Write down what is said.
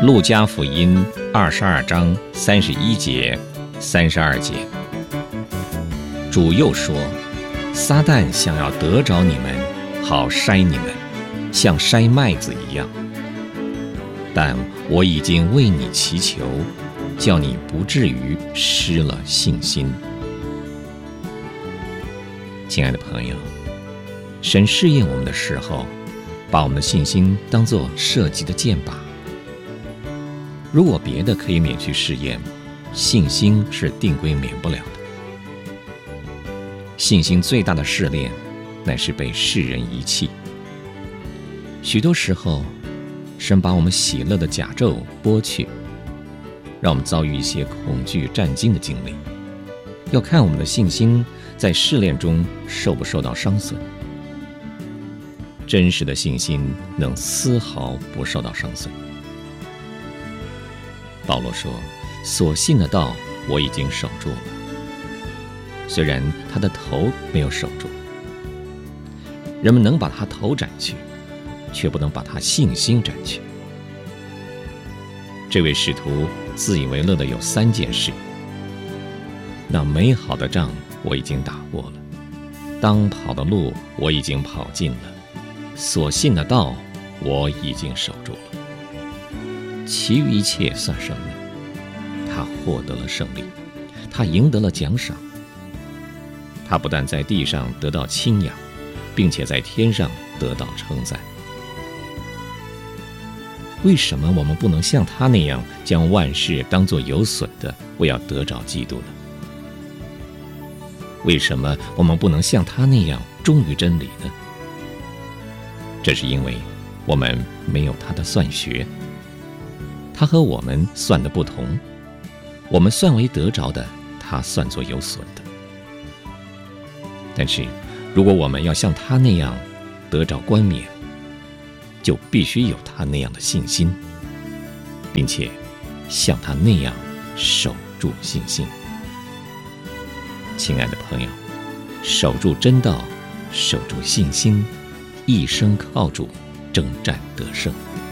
路加福音22章31节、32节。主又说，撒旦想要得着你们，好筛你们，像筛麦子一样。但我已经为你祈求，叫你不至于失了信心。亲爱的朋友，神试验我们的时候，把我们的信心当作射击的箭靶。如果别的可以免去试验，信心是定规免不了的。信心最大的试炼，乃是被世人遗弃。许多时候，神把我们喜乐的甲胄剥去，让我们遭遇一些恐惧战惊的经历，要看我们的信心在试炼中受不受到伤损。真实的信心能丝毫不受到伤损。保罗说，所信的道我已经守住了。虽然他的头没有守住，人们能把他头斩去，却不能把他信心斩去。这位使徒自以为乐的有3件事：那美好的仗我已经打过了，当跑的路我已经跑尽了，所信的道我已经守住了。其余一切算什么呢？他获得了胜利，他赢得了奖赏。他不但在地上得到亲仰，并且在天上得到称赞。为什么我们不能像他那样将万事当作有损的，为要得着基督呢？为什么我们不能像他那样忠于真理呢？这是因为我们没有他的算学。他和我们算的不同，我们算为得着的，他算作有损的。但是如果我们要像他那样得着冠冕，就必须有他那样的信心，并且像他那样守住信心。亲爱的朋友，守住真道，守住信心，一生靠主征战得胜。